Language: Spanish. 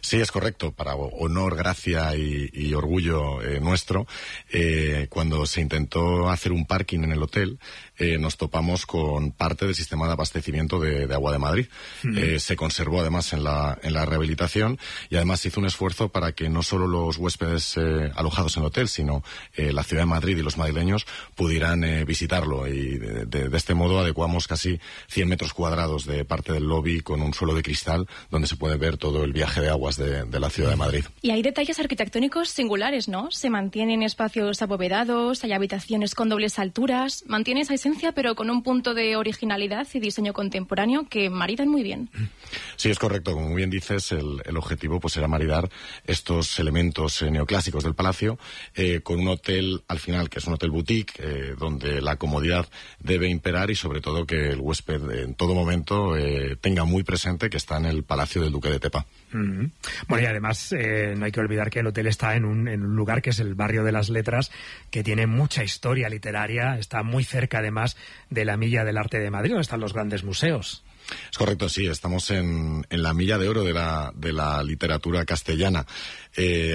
Sí, es correcto. Para honor, gracia y orgullo nuestro, cuando se intentó hacer un parking en el hotel, nos topamos con parte del sistema de abastecimiento de agua de Madrid. Se conservó además en la rehabilitación, y además se hizo un esfuerzo para que no solo los huéspedes alojados en el hotel, sino la ciudad de Madrid y los madrileños pudieran visitarlo, y de este modo adecuamos casi 100 metros cuadrados de parte del lobby con un suelo de cristal donde se puede ver todo el viaje de aguas de la ciudad de Madrid. Y hay detalles arquitectónicos singulares, ¿no? Se mantienen espacios abovedados, hay habitaciones con dobles alturas, mantiene esa esencia pero con un punto de originalidad y diseño contemporáneo que maridan muy bien. Sí, es correcto. Como bien dices, el objetivo pues era maridar estos elementos neoclásicos del palacio con un hotel al final que es un hotel boutique donde la comodidad debe imperar, y sobre todo que el huésped en todo momento tenga muy presente que está en el Palacio del Duque de Tepa. Bueno, y además no hay que olvidar que el hotel está en un lugar que es el barrio de las Letras, que tiene mucha historia literaria, está muy cerca además de la Milla del Arte de Madrid, donde están los grandes museos. Es correcto, sí, estamos en la milla de oro de la literatura castellana.